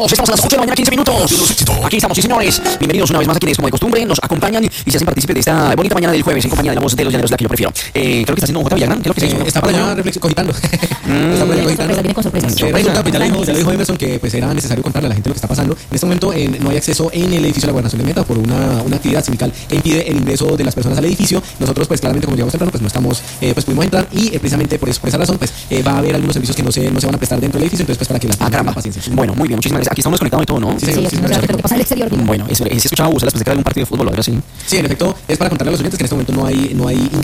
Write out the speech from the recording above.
Estamos a las 8 de la mañana, 15 minutos. Aquí estamos, sí señores. Bienvenidos una vez más a quienes, como de costumbre, nos acompañan y se hacen partícipes de esta bonita mañana del jueves en compañía de la voz de los llaneros, la que yo prefiero. Creo que está haciendo J. Villagrán. Creo que está por allá cogitando. Está por allá cogitando. Viene con sorpresas. Resulta, pues ya le dijo Emerson que pues era necesario contarle a la gente lo que está pasando. En este momento no hay acceso en el edificio de la Gobernación de Meta por una actividad sindical que impide el ingreso de las personas al edificio. Nosotros, pues claramente, como llegamos temprano, pues no estamos, pues pudimos entrar y precisamente por esa razón, pues va a haber algunos servicios que no se van a prestar dentro del edificio. Entonces, pues para que las tengan paciencia. Bueno, muy bien, muchísimas gracias. Aquí estamos desconectados de todo, ¿no? Sí, lo que pasa en el exterior. Bueno, he escuchado, ¿se las pensé que era algún partido de fútbol o algo así? Sí, en efecto, es para contarle a los oyentes que en este momento no hay